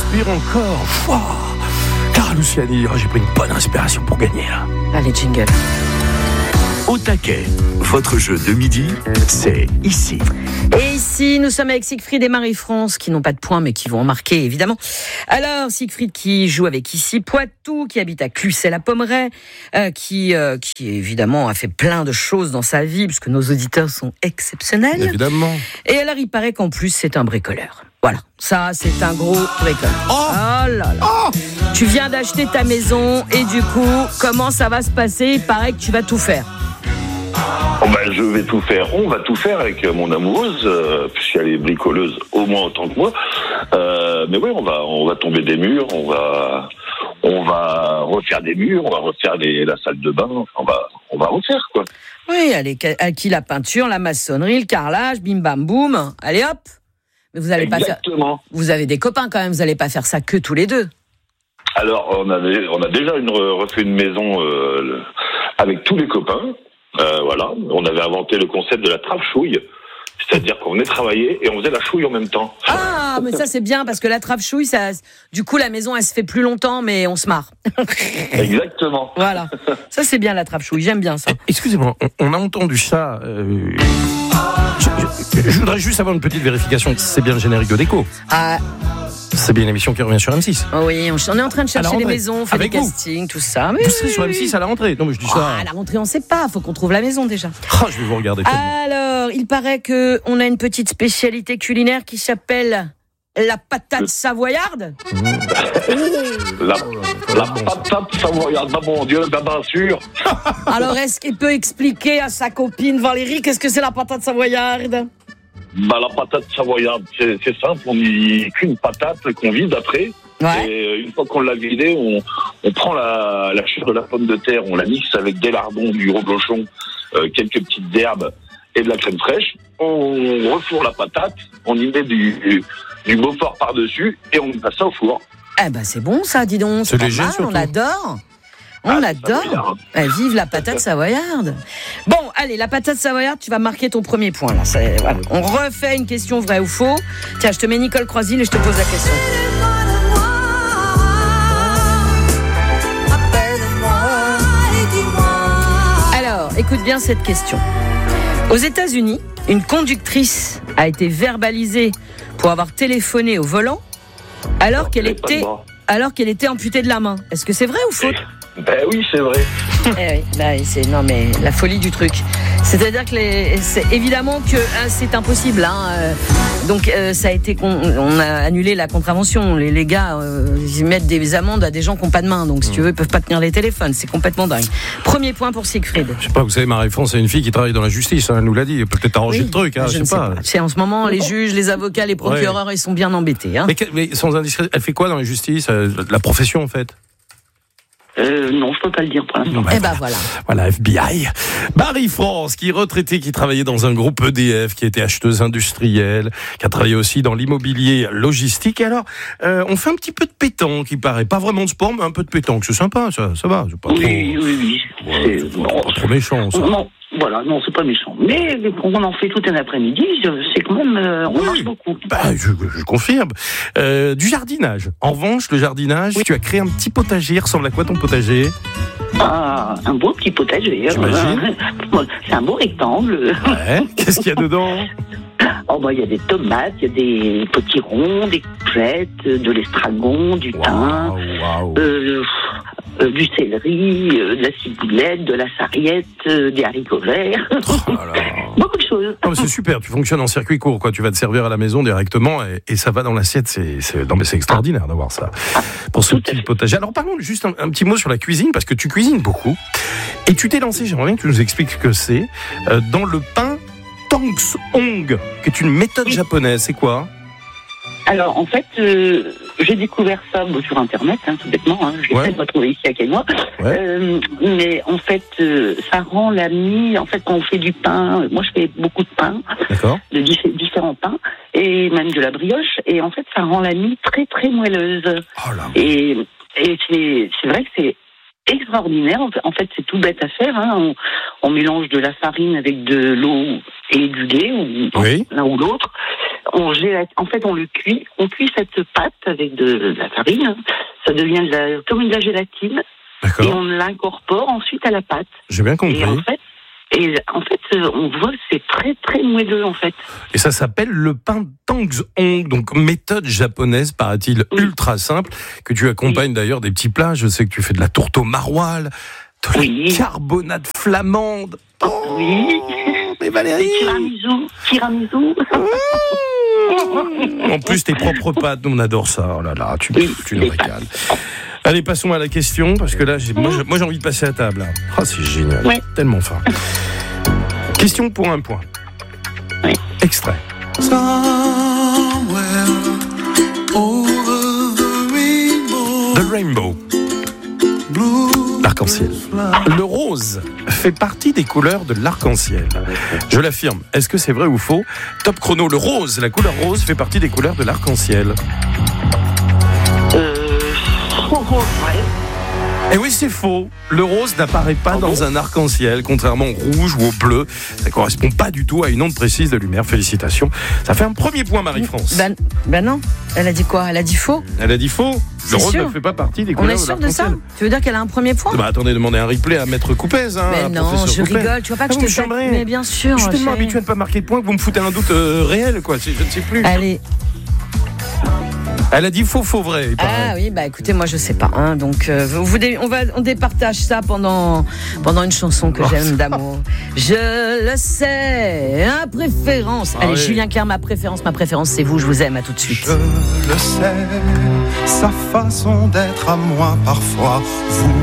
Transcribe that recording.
respire encore. Fouah. Clara Luciani, j'ai pris une bonne inspiration pour gagner là. Allez, jingle. Au taquet, votre jeu de midi, c'est ici. Et ici, nous sommes avec Siegfried et Marie-France, qui n'ont pas de points, mais qui vont en marquer, évidemment. Alors, Siegfried qui joue avec ici Poitou, qui habite à Cluses-la-Pommeraye, qui évidemment a fait plein de choses dans sa vie, parce que nos auditeurs sont exceptionnels. Évidemment. Et alors, il paraît qu'en plus, c'est un bricoleur. Voilà, ça, c'est un gros bricoleur. Oh là là. Oh, tu viens d'acheter ta maison, et du coup, comment ça va se passer ? Il paraît que tu vas tout faire. Je vais tout faire. On va tout faire avec mon amoureuse, puisqu'elle est bricoleuse au moins autant que moi. Mais oui, on va tomber des murs, on va refaire des murs, on va refaire la salle de bain. On va refaire quoi. Oui, allez, à qui la peinture, la maçonnerie, le carrelage, bim bam boum. Allez hop. Mais vous allez pas faire. Vous avez des copains quand même. Vous allez pas faire ça que tous les deux. Alors on a déjà refait une maison avec tous les copains. Voilà, on avait inventé le concept de la trave-chouille, c'est-à-dire qu'on venait travailler et on faisait la chouille en même temps. Ah, mais ça c'est bien parce que la trave-chouille, ça, du coup la maison elle se fait plus longtemps, mais on se marre. Exactement. Voilà, ça c'est bien la trave-chouille, j'aime bien ça. Excusez-moi, on a entendu ça. Je voudrais juste avoir une petite vérification. C'est bien le générique de Déco. C'est bien une émission qui revient sur M6. Oh oui, on est en train de chercher les maisons, on fait des castings, tout ça. Mais vous serez sur M6 à la rentrée. Non, mais je dis ça. À la rentrée, on sait pas. Faut qu'on trouve la maison déjà. Je vais vous regarder. Alors, il paraît que on a une petite spécialité culinaire qui s'appelle la patate savoyarde. La patate savoyarde, mon Dieu, bien sûr. Alors, est-ce qu'il peut expliquer à sa copine Valérie qu'est-ce que c'est la patate savoyarde ? La patate savoyarde, c'est simple, on n'y qu'une patate qu'on vide après. Ouais. Et une fois qu'on l'a vidée, on prend la chair de la pomme de terre, on la mixe avec des lardons, du reblochon, quelques petites herbes et de la crème fraîche. On refourre la patate, on y met du Beaufort par-dessus et on passe ça au four. Eh ben c'est bon ça, dis donc. C'est léger mal, surtout. On adore. On adore. Vive la patate savoyarde. Bon, allez, la patate savoyarde, tu vas marquer ton premier point. Là. Voilà. On refait une question vraie ou faux. Tiens, je te mets Nicole Croisille et je te pose la question. Alors, écoute bien cette question. Aux États-Unis, une conductrice a été verbalisée pour avoir téléphoné au volant alors qu'elle était amputée de la main. Est-ce que c'est vrai ou faux ? Ben oui, c'est vrai. Non mais la folie du truc. C'est-à-dire que c'est évidemment que c'est impossible. Donc ça a été on a annulé la contravention. Les gars, ils mettent des amendes à des gens qui n'ont pas de main. Donc si tu veux, ils peuvent pas tenir les téléphones. C'est complètement dingue. Premier point pour Siegfried. Je sais pas, vous savez, Marie-France, c'est une fille qui travaille dans la justice. Elle nous l'a dit. Elle peut peut-être arranger le truc. Je sais pas. C'est en ce moment, les juges, les avocats, les procureurs, ils sont bien embêtés. Mais sans indiscrétion, elle fait quoi dans la justice ? La profession en fait. Non, je peux pas le dire pour l'instant. Voilà. Voilà, FBI. Marie-France, qui est retraitée, qui travaillait dans un groupe EDF, qui était acheteuse industrielle, qui a travaillé aussi dans l'immobilier logistique. Et alors, on fait un petit peu de pétanque, il paraît. Pas vraiment de sport, mais un peu de pétanque. C'est sympa, ça va. C'est pas oui. Pas trop méchant, ça. Non. Voilà, non, c'est pas méchant. Mais on en fait tout un après-midi, c'est quand même, on marche beaucoup. Je confirme. Du jardinage. En revanche, le jardinage, tu as créé un petit potager. Il ressemble à quoi ton potager ? Un beau petit potager. J'imagine. C'est un beau rectangle. Ouais. Qu'est-ce qu'il y a dedans ? Il y a des tomates, il y a des potirons, des courgettes, de l'estragon, du thym, du céleri, de la ciboulette, de la sarriette, des haricots verts. Beaucoup de choses. Non, mais c'est super, tu fonctionnes en circuit court, quoi. Tu vas te servir à la maison directement et ça va dans l'assiette. C'est extraordinaire d'avoir ça. Pour ce petit potager. Alors parlons juste un petit mot sur la cuisine, parce que tu cuisines beaucoup. Et tu t'es lancé, j'aimerais bien que tu nous expliques ce que c'est, dans le pain Tangsong, qui est une méthode japonaise. C'est quoi ? Alors, en fait, j'ai découvert ça sur Internet, tout bêtement. Je l'ai pas trouvé ici à Quénois. Mais en fait, ça rend la mie. En fait, quand on fait du pain, moi je fais beaucoup de pain, de différents pains, et même de la brioche. Et en fait, ça rend la mie très très moelleuse. Et c'est vrai que c'est extraordinaire. En fait, c'est tout bête à faire. Hein. On mélange de la farine avec de l'eau et du lait, ou l'un ou l'autre. En fait, on le cuit. On cuit cette pâte avec de la farine. Ça devient comme de la gélatine. D'accord. Et on l'incorpore ensuite à la pâte. J'ai bien compris. Et en fait, on voit que c'est très, très moelleux, en fait. Et ça s'appelle le pain Tangzhong, donc méthode japonaise, paraît-il, ultra simple, que tu accompagnes d'ailleurs des petits plats. Je sais que tu fais de la tourte au maroilles, de la carbonade flamande. Oh, oui. Mais Valérie. Tiramisu. En plus, tes propres pâtes, on adore ça. Oh là là, tu nous régales. Allez, passons à la question, parce que là, moi j'ai envie de passer à table. Oh, c'est génial, tellement faim. Question pour un point. Oui. Extrait. The Rainbow. L'arc-en-ciel. Le rose fait partie des couleurs de l'arc-en-ciel. Je l'affirme. Est-ce que c'est vrai ou faux? Top chrono. Le rose, la couleur rose fait partie des couleurs de l'arc-en-ciel. Et oui, c'est faux. Le rose n'apparaît pas dans un arc-en-ciel, contrairement au rouge ou au bleu. Ça correspond pas du tout à une onde précise de lumière. Félicitations. Ça fait un premier point, Marie-France. Ben non. Elle a dit quoi? Elle a dit faux. Elle a dit faux. Le rose ne fait pas partie des couleurs de l'arc-en-ciel. On est sûr de ça? Tu veux dire qu'elle a un premier point? Attendez, demandez un replay à Maître Coupez. Mais non, je rigole. Tu vois pas que je t'ai fait. Mais bien sûr. Je suis tellement habitué à ne pas marquer de points que vous me foutez un doute réel, quoi. Je ne sais plus. Allez. Elle a dit faux, vrai. Ah oui, écoutez, moi je sais pas. Hein, donc on départage ça pendant une chanson que j'aime d'amour. Je le sais, préférence. Allez, Julien Clerc, ma préférence, c'est vous. Je vous aime, à tout de suite. Je le sais, sa façon d'être à moi parfois. Vous